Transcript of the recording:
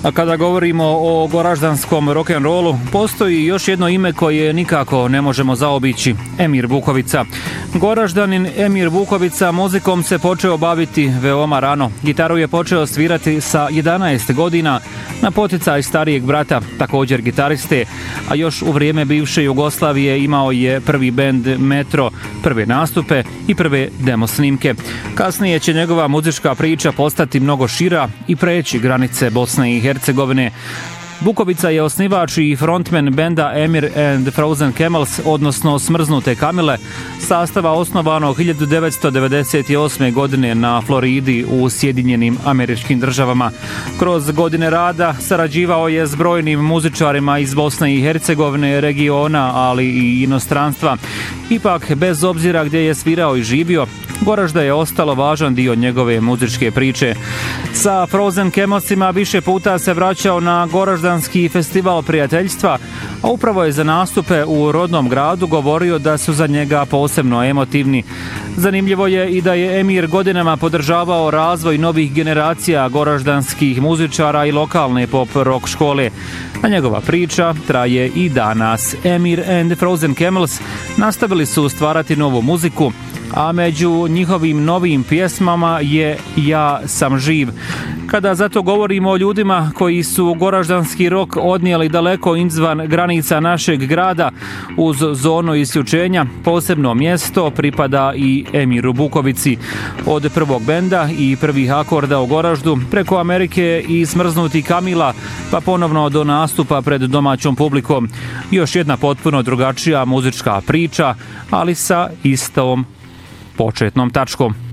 A kada govorimo o goraždanskom rock'n'rollu, postoji još jedno ime koje nikako ne možemo zaobići, Emir Bukovica. Goraždanin Emir Bukovica muzikom se počeo baviti veoma rano. Gitaru je počeo svirati sa 11 godina na poticaj starijeg brata, također gitariste, a još u vrijeme bivše Jugoslavije imao je prvi bend Metro, prve nastupe i prve demo snimke. Kasnije će njegova muzička priča postati mnogo šira i preći granice Bosne i Hercegovine. Bukovica je osnivač i frontman benda Emir and Frozen Camels, odnosno Smrznute kamile, sastava osnovanog 1998. godine na Floridi u Sjedinjenim Američkim Državama. Kroz godine rada sarađivao je s brojnim muzičarima iz Bosne i Hercegovine, regiona, ali i inostranstva. Ipak, bez obzira gdje je svirao i živio, Goražda je ostalo važan dio njegove muzičke priče. Sa Frozen Camelsima više puta se vraćao na Goraždanski festival prijateljstva, a upravo je za nastupe u rodnom gradu govorio da su za njega posebno emotivni. Zanimljivo je i da je Emir godinama podržavao razvoj novih generacija goraždanskih muzičara i lokalne pop rock škole. A njegova priča traje i danas. Emir and Frozen Camels nastavili su stvarati novu muziku, a među njihovim novim pjesmama je Ja sam živ. Kada zato govorimo o ljudima koji su goraždanski rock odnijeli daleko izvan granica našeg grada uz zonu isključenja, posebno mjesto pripada i Emiru Bukovici. Od prvog benda i prvih akorda u Goraždu, preko Amerike i Smrznutih kamila, pa ponovno do nastupa pred domaćom publikom. Još jedna potpuno drugačija muzička priča, ali sa istom početnom tačkom.